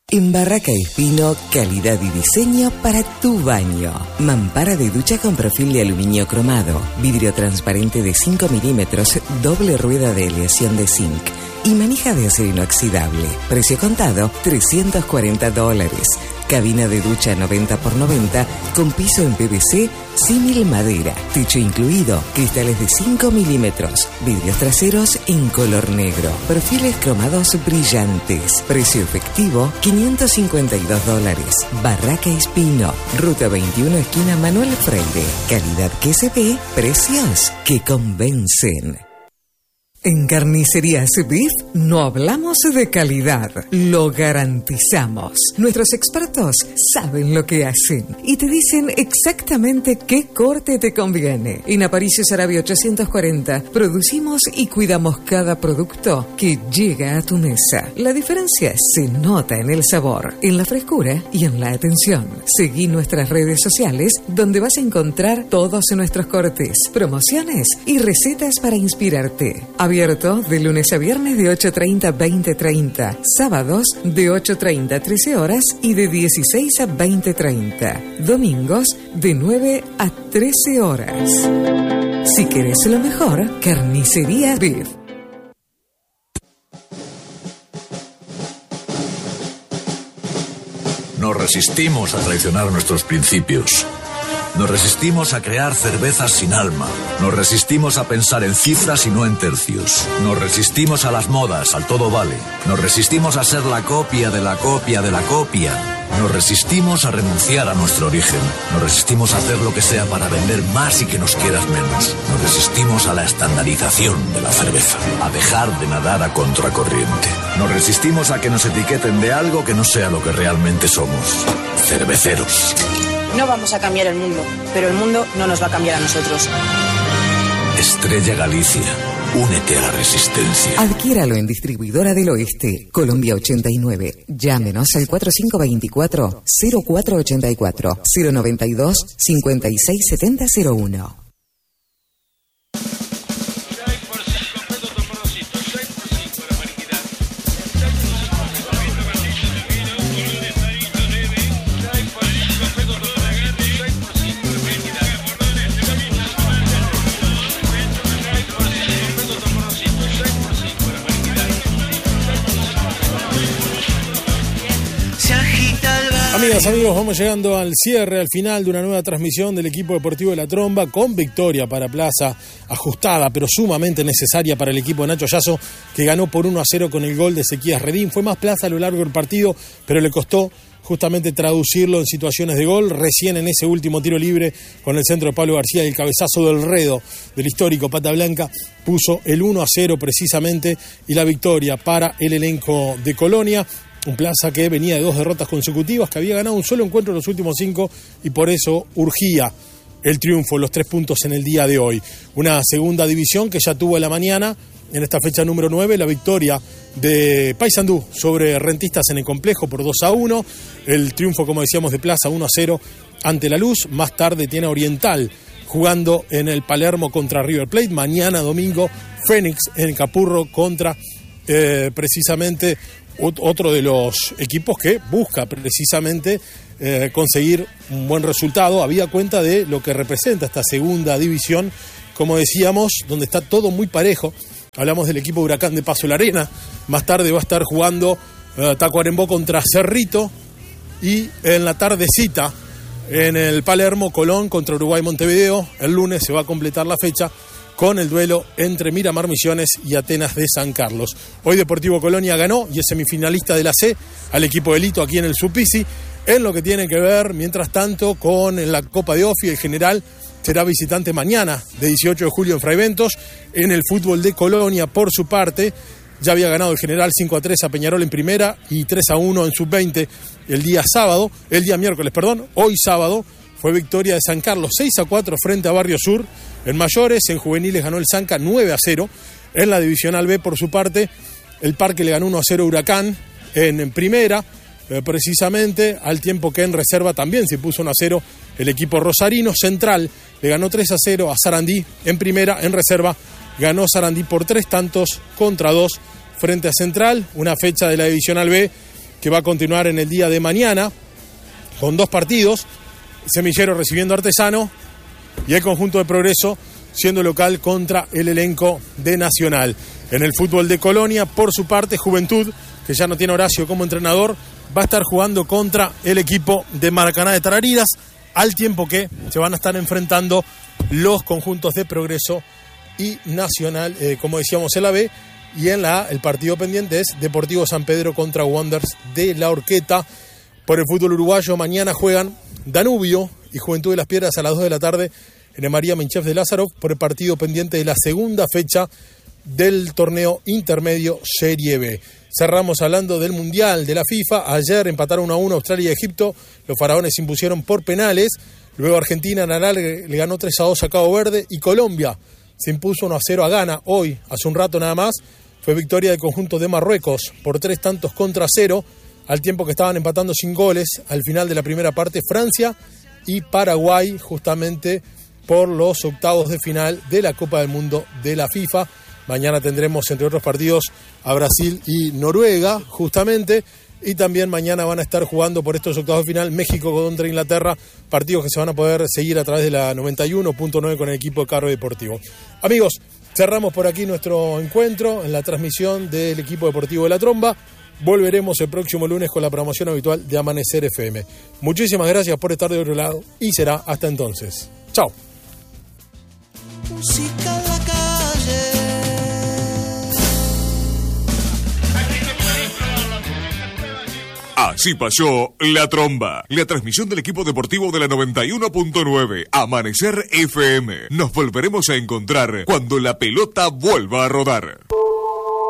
En Barraca Espino, calidad y diseño para tu baño. Mampara de ducha con perfil de aluminio cromado, vidrio transparente de 5 milímetros, doble rueda de aleación de zinc y manija de acero inoxidable. Precio contado, $340. Cabina de ducha 90x90 con piso en PVC, símil madera. Techo incluido, cristales de 5 milímetros, vidrios traseros en color negro, perfiles cromados brillantes. Precio efectivo, $552. Barraca Espino, Ruta 21, esquina Manuel Freire. Calidad que se ve, precios que convencen. En Carnicerías Beef no hablamos de calidad, lo garantizamos. Nuestros expertos saben lo que hacen y te dicen exactamente qué corte te conviene. En Aparicio Saravia 840 producimos y cuidamos cada producto que llega a tu mesa. La diferencia se nota en el sabor, en la frescura y en la atención. Seguí nuestras redes sociales donde vas a encontrar todos nuestros cortes, promociones y recetas para inspirarte. Abierto de lunes a viernes de 8:30 a 20:30, sábados de 8:30 a 13 horas y de 16 a 20:30, domingos de 9 a 13 horas. Si querés lo mejor, Carnicería Beef. Nos resistimos a traicionar nuestros principios. Nos resistimos a crear cervezas sin alma. Nos resistimos a pensar en cifras y no en tercios. Nos resistimos a las modas, al todo vale. Nos resistimos a ser la copia de la copia de la copia. Nos resistimos a renunciar a nuestro origen. Nos resistimos a hacer lo que sea para vender más y que nos quieras menos. Nos resistimos a la estandarización de la cerveza, a dejar de nadar a contracorriente. Nos resistimos a que nos etiqueten de algo que no sea lo que realmente somos. Cerveceros. No vamos a cambiar el mundo, pero el mundo no nos va a cambiar a nosotros. Estrella Galicia, únete a la resistencia. Adquiéralo en Distribuidora del Oeste, Colombia 89. Llámenos al 4524-0484, 092-567001. Amigas, amigos, vamos llegando al cierre, al final de una nueva transmisión del equipo deportivo de La Tromba, con victoria para Plaza, ajustada pero sumamente necesaria para el equipo de Nacho Yasso, que ganó por 1-0 con el gol de Ezequías Redín. Fue más Plaza a lo largo del partido, pero le costó justamente traducirlo en situaciones de gol. Recién en ese último tiro libre, con el centro de Pablo García y el cabezazo del Redo, del histórico Pata Blanca, puso el 1-0 precisamente, y la victoria para el elenco de Colonia. Un Plaza que venía de 2 derrotas consecutivas, que había ganado un solo encuentro en los últimos 5 y por eso urgía el triunfo, los 3 puntos en el día de hoy. Una segunda división que ya tuvo en la mañana, en esta fecha número 9, la victoria de Paysandú sobre Rentistas en el complejo por 2-1. El triunfo, como decíamos, de Plaza 1-0 ante La Luz. Más tarde tiene Oriental jugando en el Palermo contra River Plate. Mañana domingo, Fénix en el Capurro contra precisamente otro de los equipos que busca precisamente conseguir un buen resultado, habida cuenta de lo que representa esta segunda división, como decíamos, donde está todo muy parejo. Hablamos del equipo Huracán de Paso la Arena. Más tarde va a estar jugando Tacuarembó contra Cerrito, y en la tardecita en el Palermo, Colón contra Uruguay Montevideo. El lunes se va a completar la fecha con el duelo entre Miramar Misiones y Atenas de San Carlos. Hoy Deportivo Colonia ganó y es semifinalista de la C al equipo de Lito aquí en el Supisi. En lo que tiene que ver, mientras tanto, con la Copa de Ofi, el General será visitante mañana, de 18 de julio en Fray Bentos. En el fútbol de Colonia, por su parte, ya había ganado el General 5-3 a Peñarol en primera y 3-1 en sub-20 el día miércoles. Hoy sábado fue victoria de San Carlos 6-4 frente a Barrio Sur. En mayores, en juveniles ganó el Zanca 9-0. En la Divisional B, por su parte, el Parque le ganó 1-0 a Huracán en primera, precisamente, al tiempo que en reserva también se puso 1-0 el equipo rosarino. Central le ganó 3-0 a Sarandí en primera. En reserva ganó Sarandí por 3-2 frente a Central. Una fecha de la Divisional B que va a continuar en el día de mañana con 2 partidos, Semillero recibiendo a Artesano y el conjunto de Progreso siendo local contra el elenco de Nacional. En el fútbol de Colonia, por su parte, Juventud, que ya no tiene Horacio como entrenador, va a estar jugando contra el equipo de Maracaná de Tarariras, al tiempo que se van a estar enfrentando los conjuntos de Progreso y Nacional, como decíamos, en la B, y en la A el partido pendiente es Deportivo San Pedro contra Wanderers de La Horqueta. Por el fútbol uruguayo, mañana juegan Danubio y Juventud de las Piedras a las 2 de la tarde en el María Menchef de Lázaro por el partido pendiente de la segunda fecha del torneo intermedio Serie B. Cerramos hablando del Mundial de la FIFA. Ayer empataron 1-1 Australia y Egipto. Los faraones se impusieron por penales. Luego Argentina en alargue le ganó 3-2 a Cabo Verde. Y Colombia se impuso 1-0 a Ghana. Hoy, hace un rato nada más, fue victoria del conjunto de Marruecos por 3-0, al tiempo que estaban empatando sin goles al final de la primera parte Francia y Paraguay, justamente por los octavos de final de la Copa del Mundo de la FIFA. Mañana tendremos, entre otros partidos, a Brasil y Noruega, justamente. Y también mañana van a estar jugando por estos octavos de final México contra Inglaterra, partidos que se van a poder seguir a través de la 91.9 con el equipo de Carro Deportivo. Amigos, cerramos por aquí nuestro encuentro en la transmisión del equipo deportivo de La Tromba. Volveremos el próximo lunes con la programación habitual de Amanecer FM. Muchísimas gracias por estar de otro lado y será hasta entonces. Chao. Música en la calle. Así pasó La Tromba, la transmisión del equipo deportivo de la 91.9, Amanecer FM. Nos volveremos a encontrar cuando la pelota vuelva a rodar.